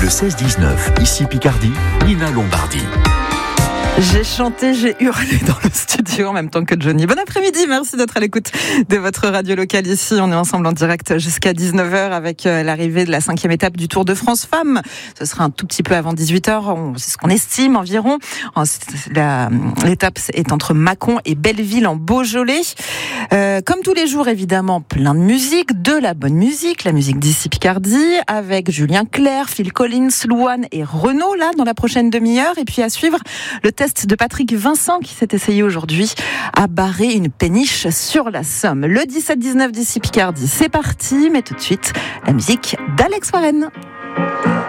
Le 16-19, ici Picardie, Nina Lombardi. J'ai chanté, j'ai hurlé dans le studio en même temps que Johnny. Bon après-midi, merci d'être à l'écoute de votre radio locale ici. On est ensemble en direct jusqu'à 19h avec l'arrivée de la 5e étape du Tour de France Femmes. Ce sera un tout petit peu avant 18h, c'est ce qu'on estime environ. L'étape est entre Mâcon et Belleville en Beaujolais. Comme tous les jours, évidemment, plein de musique, de la bonne musique, la musique d'ici Picardie, avec Julien Clerc, Phil Collins, Louane et Renaud, là, dans la prochaine demi-heure. Et puis à suivre, le test de Patrick Vincent qui s'est essayé aujourd'hui à barrer une péniche sur la Somme. Le 17-19 d'ici Picardie, c'est parti, mais tout de suite, la musique d'Alex Warren.